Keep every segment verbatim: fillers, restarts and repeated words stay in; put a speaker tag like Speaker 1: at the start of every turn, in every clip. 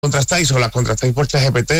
Speaker 1: contrastáis o las contrastáis por ChatGPT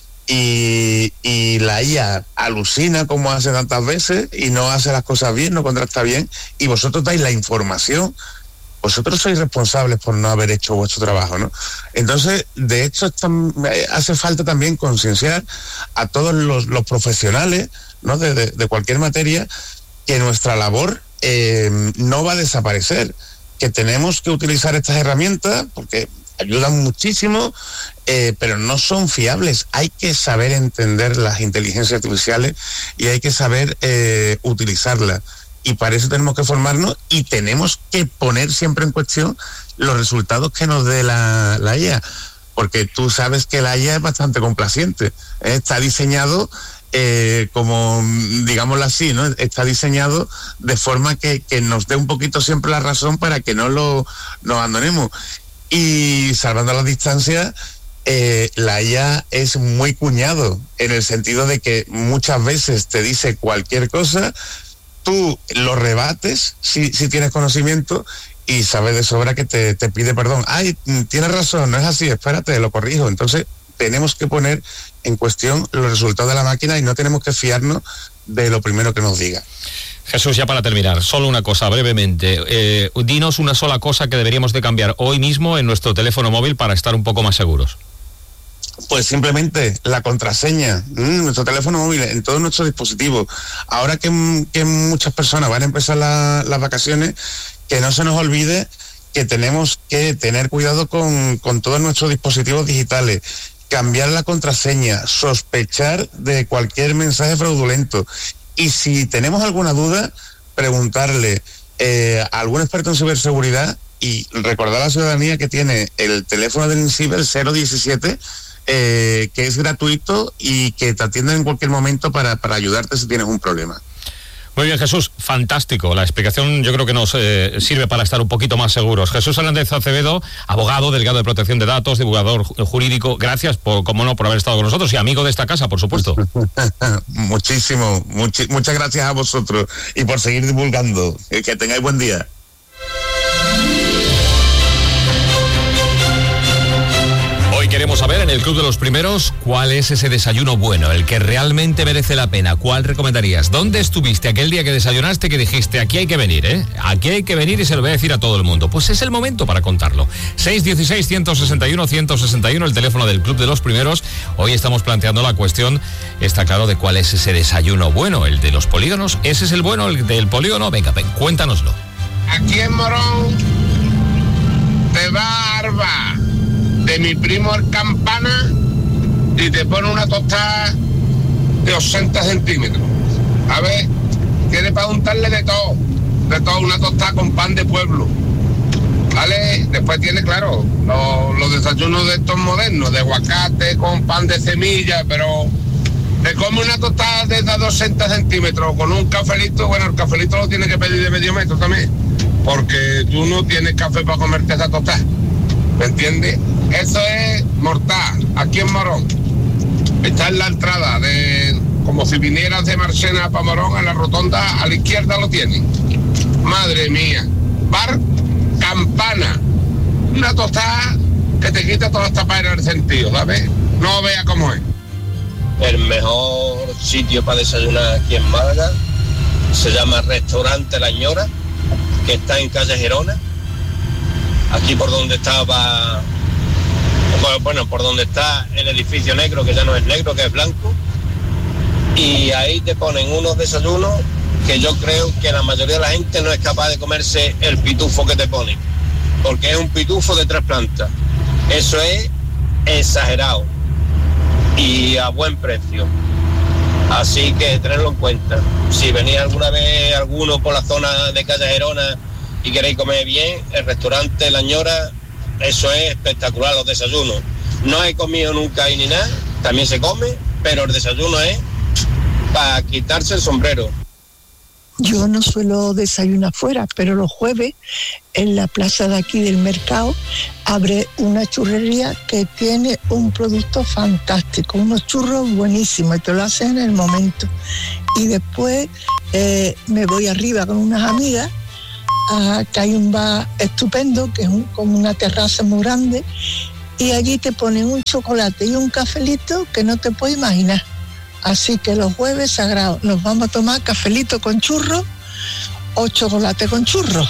Speaker 1: y, y la I A alucina como hace tantas veces y no hace las cosas bien, no contrasta bien, y vosotros dais la información, vosotros sois responsables por no haber hecho vuestro trabajo, ¿no? Entonces, de hecho, hace falta también concienciar a todos los, los profesionales, ¿no?, de, de, de cualquier materia, que nuestra labor eh, no va a desaparecer, que tenemos que utilizar estas herramientas porque ayudan muchísimo, eh, pero no son fiables. Hay que saber entender las inteligencias artificiales y hay que saber eh, utilizarlas. Y para eso tenemos que formarnos y tenemos que poner siempre en cuestión los resultados que nos dé la, la I A. Porque tú sabes que la I A es bastante complaciente. ¿eh? Está diseñado eh, como, digámoslo así, ¿no? Está diseñado de forma que, que nos dé un poquito siempre la razón para que no lo nos abandonemos. Y salvando las distancias, eh, la I A es muy cuñado, en el sentido de que muchas veces te dice cualquier cosa, tú lo rebates si, si tienes conocimiento y sabes de sobra que te, te pide perdón. Ay, tienes razón, no es así, espérate, lo corrijo. Entonces tenemos que poner en cuestión los resultados de la máquina y no tenemos que fiarnos de lo primero que nos diga.
Speaker 2: Jesús, ya para terminar, solo una cosa, brevemente. Eh, dinos una sola cosa que deberíamos de cambiar hoy mismo en nuestro teléfono móvil para estar un poco más seguros.
Speaker 1: Pues simplemente la contraseña, mmm, nuestro teléfono móvil, en todos nuestros dispositivos. Ahora que, que muchas personas van a empezar la, las vacaciones, que no se nos olvide que tenemos que tener cuidado con, con todos nuestros dispositivos digitales, cambiar la contraseña, sospechar de cualquier mensaje fraudulento. Y si tenemos alguna duda, preguntarle eh, a algún experto en ciberseguridad y recordar a la ciudadanía que tiene el teléfono del INCIBE, el cero diecisiete, eh, que es gratuito y que te atienden en cualquier momento para, para ayudarte si tienes un problema.
Speaker 2: Muy bien, Jesús, fantástico. La explicación yo creo que nos eh, sirve para estar un poquito más seguros. Jesús Hernández Acevedo, abogado, delegado de protección de datos, divulgador jurídico, gracias, por, como no, por haber estado con nosotros y amigo de esta casa, por supuesto.
Speaker 1: Muchísimo, much, muchas gracias a vosotros y por seguir divulgando. Que tengáis buen día.
Speaker 2: Queremos saber en el Club de los Primeros cuál es ese desayuno bueno, el que realmente merece la pena. ¿Cuál recomendarías? ¿Dónde estuviste aquel día que desayunaste que dijiste aquí hay que venir, eh? Aquí hay que venir y se lo voy a decir a todo el mundo? Pues es el momento para contarlo. seis uno seis, uno seis uno, uno seis uno, el teléfono del Club de los Primeros. Hoy estamos planteando la cuestión, está claro, de cuál es ese desayuno bueno, el de los polígonos. ¿Ese es el bueno, el del polígono? Venga, ven, cuéntanoslo.
Speaker 3: Aquí en Morón, de barba de mi primo el Campana y te pone una tostada de ochenta centímetros. A ver, tiene para untarle de todo, de todo, una tostada con pan de pueblo. ¿Vale? Después tiene, claro, los, los desayunos de estos modernos, de aguacate con pan de semilla, pero te come una tostada de doscientos centímetros con un cafelito. Bueno, el cafelito lo tiene que pedir de medio metro también, porque tú no tienes café para comerte esa tostada. ¿Me entiendes? Eso es mortal, aquí en Morón. Está en la entrada, de como si vinieras de Marchena para Morón, en la rotonda, a la izquierda lo tienen. Madre mía. Bar Campana. Una tostada que te quita todas las tapas en el sentido, ¿sabes? No vea cómo es.
Speaker 4: El mejor sitio para desayunar aquí en Málaga se llama Restaurante La Ñora, que está en calle Gerona. Aquí por donde estaba, bueno, por donde está el edificio negro, que ya no es negro, que es blanco, y ahí te ponen unos desayunos que yo creo que la mayoría de la gente no es capaz de comerse el pitufo que te ponen, porque es un pitufo de tres plantas. Eso es exagerado y a buen precio. Así que tenedlo en cuenta. Si venís alguna vez alguno por la zona de calle Gerona y queréis comer bien, el restaurante La Ñora, eso es espectacular, los desayunos. No he comido nunca ahí ni nada, también se come, pero el desayuno es para quitarse el sombrero.
Speaker 5: Yo no suelo desayunar fuera, pero los jueves en la plaza de aquí del mercado abre una churrería que tiene un producto fantástico, unos churros buenísimos, y te lo hacen en el momento. Y después eh, me voy arriba con unas amigas, a, que hay un bar estupendo, que es un, como una terraza muy grande, y allí te ponen un chocolate y un cafelito que no te puedes imaginar. Así que los jueves sagrados nos vamos a tomar cafelito con churro o chocolate con churro.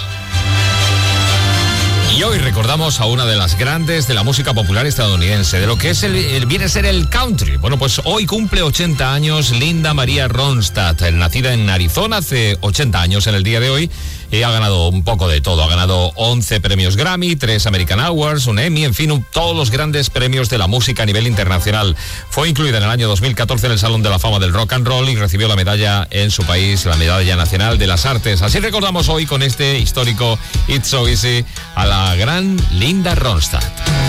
Speaker 2: Y hoy recordamos a una de las grandes de la música popular estadounidense, de lo que es el, el viene a ser el country. Bueno, pues hoy cumple ochenta años Linda María Ronstadt, nacida en Arizona hace ochenta años en el día de hoy. Y ha ganado un poco de todo, ha ganado once premios Grammy, tres American Awards, un Emmy, en fin, un, todos los grandes premios de la música a nivel internacional. Fue incluida en el año dos mil catorce en el Salón de la Fama del Rock and Roll y recibió la medalla en su país, la Medalla Nacional de las Artes. Así recordamos hoy con este histórico It's So Easy a la gran Linda Ronstadt.